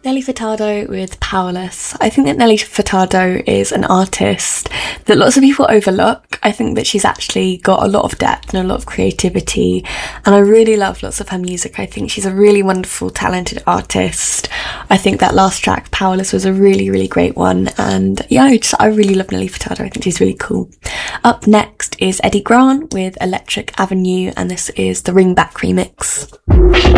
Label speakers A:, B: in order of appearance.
A: Nelly Furtado with Powerless. I think that Nelly Furtado is an artist that lots of people overlook. I think that she's actually got a lot of depth and a lot of creativity, and I really love lots of her music. I think she's a really wonderful, talented artist. I think that last track, Powerless, was a really, really great one, and yeah, I really love Nelly Furtado. I think she's really cool. Up next is Eddie Grant with Electric Avenue, and this is the Ring Back remix.